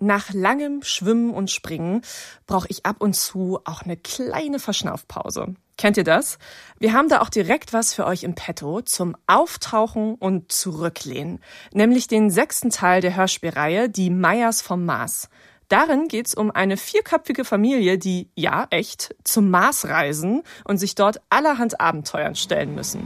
Nach langem Schwimmen und Springen brauche ich ab und zu auch eine kleine Verschnaufpause. Kennt ihr das? Wir haben da auch direkt was für euch im Petto zum Auftauchen und Zurücklehnen. Nämlich den 6. Teil der Hörspielreihe Die Meyers vom Mars. Darin geht's um eine 4-köpfige Familie, die, ja echt, zum Mars reisen und sich dort allerhand Abenteuern stellen müssen.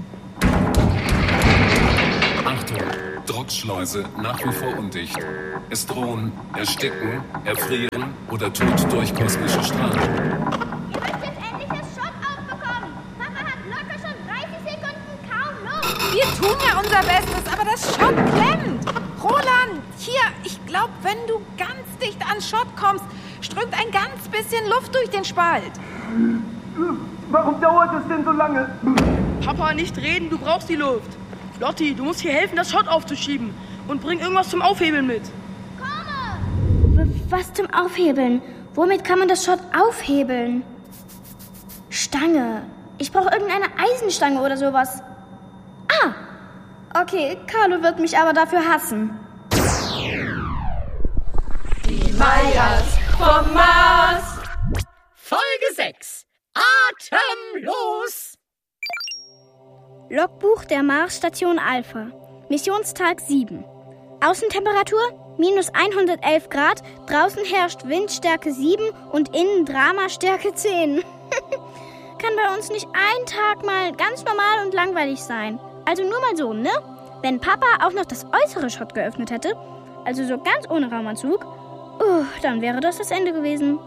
Achtung, Druckschleuse nach wie vor undicht. Es drohen Ersticken, Erfrieren oder Tod durch kosmische Strahlen. Ihr müsst jetzt endlich das Schott aufbekommen. Papa hat locker schon 30 Sekunden kaum Luft. Wir tun ja unser Bestes, aber das Schott klemmt. Roland, hier, ich glaube, wenn du ganz dicht an Schott kommst, strömt ein ganz bisschen Luft durch den Spalt. Warum dauert es denn so lange? Papa, nicht reden, du brauchst die Luft. Lotti, du musst hier helfen, das Schott aufzuschieben. Und bring irgendwas zum Aufhebeln mit. Was zum Aufhebeln? Womit kann man das Schott aufhebeln? Stange. Ich brauche irgendeine Eisenstange oder sowas. Okay, Carlo wird mich aber dafür hassen. Die Meyers vom Mars. Folge 6. Atemlos. Logbuch der Marsstation Alpha. Missionstag 7. Außentemperatur minus 111 Grad. Draußen herrscht Windstärke 7 und innen Dramastärke 10. Kann bei uns nicht ein Tag mal ganz normal und langweilig sein. Also nur mal so, ne? Wenn Papa auch noch das äußere Schott geöffnet hätte, also so ganz ohne Raumanzug, dann wäre das Ende gewesen.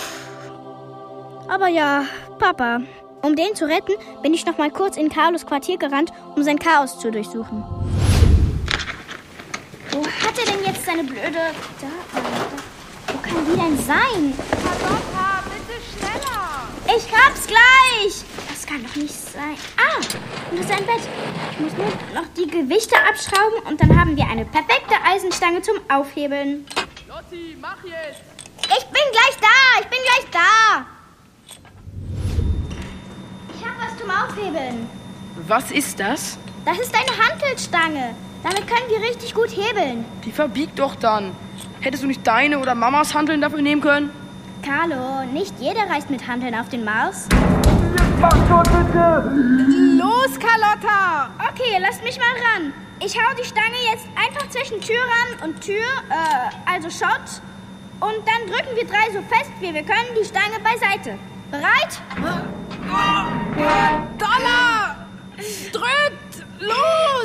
Aber ja, Papa. Um den zu retten, bin ich noch mal kurz in Carlos Quartier gerannt, um sein Chaos zu durchsuchen. Wo hat er denn jetzt seine blöde... Wo kann die denn sein? Papa, bitte schneller. Ich hab's gleich! Das kann doch nicht sein. Und das ist ein Bett. Ich muss nur noch die Gewichte abschrauben und dann haben wir eine perfekte Eisenstange zum Aufhebeln. Lotti, mach jetzt. Ich bin gleich da! Ich hab was zum Aufhebeln. Was ist das? Das ist eine Hantelstange. Damit können wir richtig gut hebeln. Die verbiegt doch dann. Hättest du nicht deine oder Mamas Hanteln dafür nehmen können? Carlo, nicht jeder reist mit Hanteln auf den Mars. Mach schon bitte! Los, Carlotta. Okay, lasst mich mal ran. Ich hau die Stange jetzt einfach zwischen Türrahmen und Tür, also Schott. Und dann drücken wir 3 so fest, wie wir können, die Stange beiseite. Bereit? Dollar. Drückt. Los.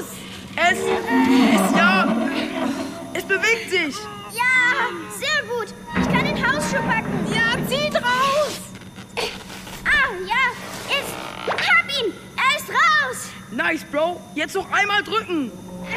Es bewegt sich. Ja, sehr gut. Ich kann den Hausschuh packen. Ja, zieht raus. Ja, hab ihn. Er ist raus. Nice, Bro. Jetzt noch einmal drücken.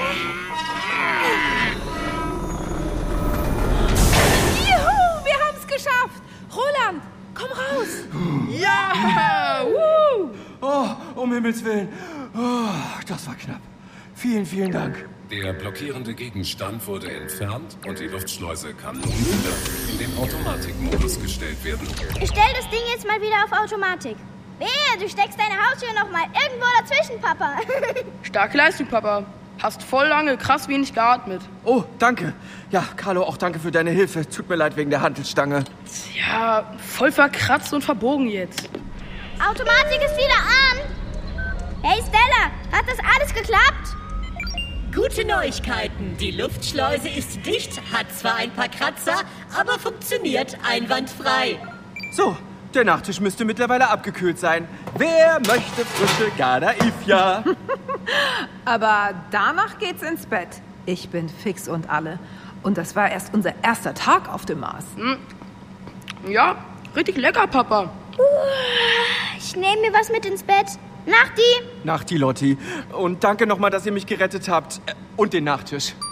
Juhu, wir haben's geschafft. Roland, komm raus. Ja! Woo! Oh, um Himmels Willen. Oh, das war knapp. Vielen, vielen Dank. Der blockierende Gegenstand wurde entfernt und die Luftschleuse kann nun wieder in den Automatikmodus gestellt werden. Ich stell das Ding jetzt mal wieder auf Automatik. Wehe, du steckst deine Haustür noch mal irgendwo dazwischen, Papa. Starke Leistung, Papa. Hast voll lange krass wenig geatmet. Oh, danke. Ja, Carlo, auch danke für deine Hilfe. Tut mir leid wegen der Hantelstange. Ja, voll verkratzt und verbogen jetzt. Automatik ist wieder an. Hey Stella, hat das alles geklappt? Gute Neuigkeiten. Die Luftschleuse ist dicht, hat zwar ein paar Kratzer, aber funktioniert einwandfrei. So, der Nachtisch müsste mittlerweile abgekühlt sein. Wer möchte frische Gadaifia? Aber danach geht's ins Bett. Ich bin fix und alle. Und das war erst unser erster Tag auf dem Mars. Ja, richtig lecker, Papa. Ich nehme mir was mit ins Bett. Nachti. Nachti, Lotti. Und danke nochmal, dass ihr mich gerettet habt. Und den Nachtisch.